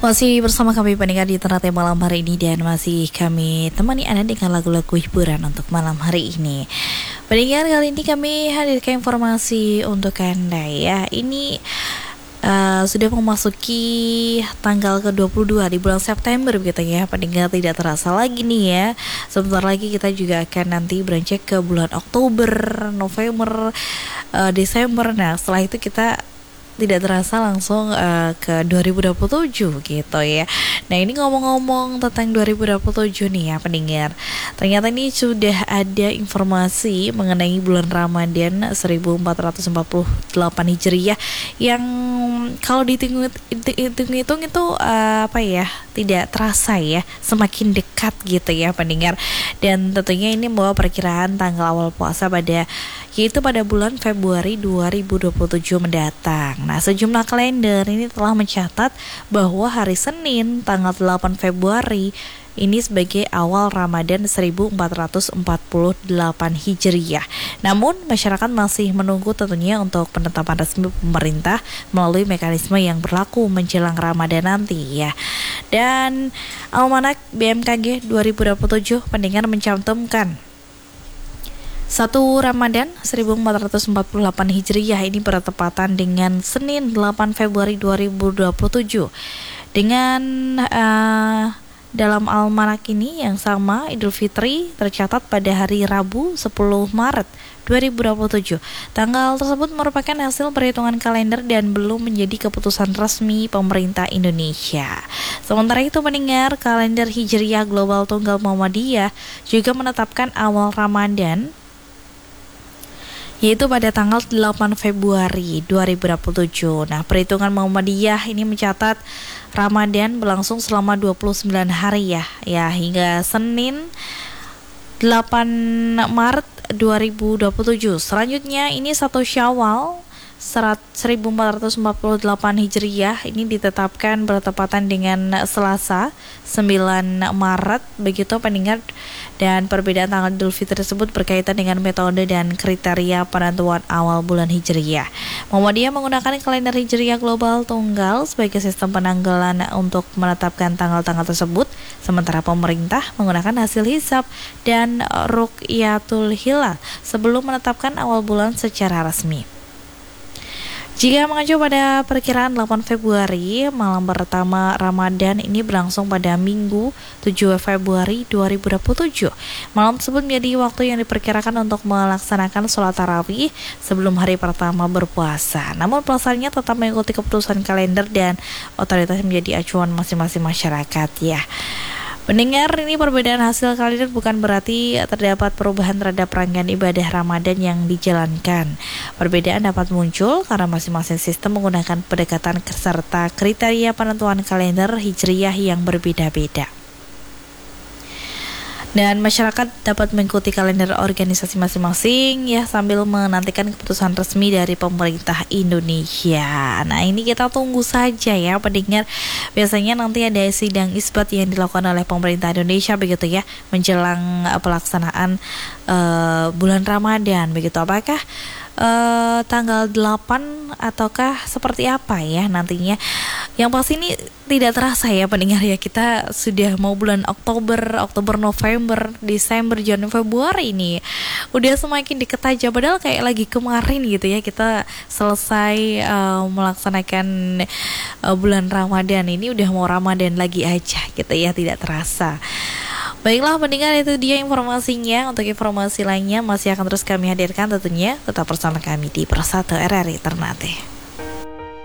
Masih bersama kami pendengar di Ternate malam hari ini, dan masih kami temani Anda dengan lagu-lagu hiburan untuk malam hari ini. Pendengar, kali ini kami hadirkan informasi untuk Anda ya. Ini sudah memasuki tanggal ke-22 di bulan September begitu ya. Pendengar, tidak terasa lagi nih ya. Sebentar lagi kita juga akan nanti beranjak ke bulan Oktober, November, Desember. Nah, setelah itu kita tidak terasa langsung ke 2027 gitu ya. Nah, ini ngomong-ngomong tentang 2027 nih ya pendengar, ternyata ini sudah ada informasi mengenai bulan Ramadan 1448 Hijriah yang kalau dihitung-hitung itu tidak terasa ya, semakin dekat gitu ya pendengar. Dan tentunya ini membawa perkiraan tanggal awal puasa pada bulan Februari 2027 mendatang. Nah, sejumlah kalender ini telah mencatat bahwa hari Senin tanggal 8 Februari ini sebagai awal Ramadan 1448 Hijriah. Namun, masyarakat masih menunggu tentunya untuk penetapan resmi pemerintah melalui mekanisme yang berlaku menjelang Ramadan nanti ya. Dan Almanak BMKG 2027 pendengar mencantumkan 1 Ramadan 1448 Hijriah ini bertepatan dengan Senin 8 Februari 2027. Dengan dalam almanak ini yang sama, Idul Fitri tercatat pada hari Rabu 10 Maret 2027. Tanggal tersebut merupakan hasil perhitungan kalender dan belum menjadi keputusan resmi pemerintah Indonesia. Sementara itu pendengar, kalender Hijriah Global Tunggal Muhammadiyah juga menetapkan awal Ramadan yaitu pada tanggal 8 Februari 2027. Nah, perhitungan Muhammadiyah ini mencatat Ramadan berlangsung selama 29 hari ya hingga Senin 8 Maret 2027. Selanjutnya ini 1 Syawal 1448 Hijriah ini ditetapkan bertepatan dengan Selasa 9 Maret begitu pendengar. Dan perbedaan tanggal Idul Fitri tersebut berkaitan dengan metode dan kriteria penentuan awal bulan Hijriah. Muhammadiyah menggunakan kalender Hijriah Global Tunggal sebagai sistem penanggalan untuk menetapkan tanggal-tanggal tersebut, sementara pemerintah menggunakan hasil hisab dan Ruqyatul Hilal sebelum menetapkan awal bulan secara resmi. Jika mengacu pada perkiraan 8 Februari, malam pertama Ramadan ini berlangsung pada Minggu 7 Februari 2027. Malam tersebut menjadi waktu yang diperkirakan untuk melaksanakan sholat tarawih sebelum hari pertama berpuasa. Namun pelaksanaannya tetap mengikuti keputusan kalender dan otoritas menjadi acuan masing-masing masyarakat ya. Pendengar, ini perbedaan hasil kalender bukan berarti terdapat perubahan terhadap rangkaian ibadah Ramadan yang dijalankan. Perbedaan dapat muncul karena masing-masing sistem menggunakan pendekatan serta kriteria penentuan kalender Hijriah yang berbeda-beda. Dan masyarakat dapat mengikuti kalender organisasi masing-masing ya sambil menantikan keputusan resmi dari pemerintah Indonesia. Nah, ini kita tunggu saja ya pendengar. Biasanya nanti ada sidang isbat yang dilakukan oleh pemerintah Indonesia begitu ya menjelang pelaksanaan bulan Ramadan begitu. Apakah tanggal 8 ataukah seperti apa ya nantinya? Yang pasti ini tidak terasa ya pendengar ya, kita sudah mau bulan Oktober, November, Desember, Januari, Februari ini udah semakin deket aja. Padahal kayak lagi kemarin gitu ya kita selesai melaksanakan bulan Ramadan, ini udah mau Ramadan lagi aja gitu ya, tidak terasa. Baiklah pendengar, itu dia informasinya. Untuk informasi lainnya masih akan terus kami hadirkan tentunya. Tetap bersama kami di Persatu RRI Ternate.